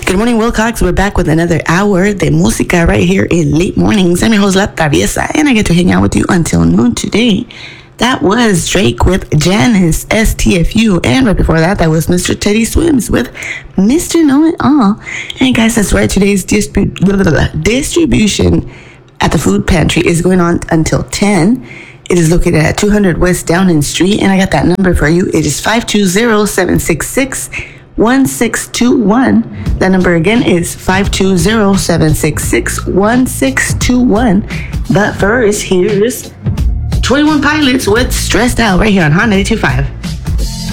Good morning, Wilcox. We're back with another hour de música right here in Late Mornings. I'm your host, La Traviesa, and I get to hang out with you until noon today. That was Drake with Janice, STFU. And right before that, that was Mr. Teddy Swims with Mr. Know It All. And guys, that's right. Today's distribution at the food pantry is going on until 10. It is located at 200 West Downing Street. And I got that number for you. It is 520-766-1621. That number again is 520-766-1621. But first, here's 21 Pilots with Stressed Out right here on Honda 825.